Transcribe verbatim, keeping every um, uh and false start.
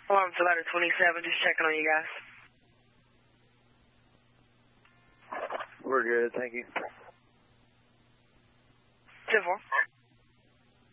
Alarm to ladder twenty-seven, just checking on you guys. We're good, thank you. ten four.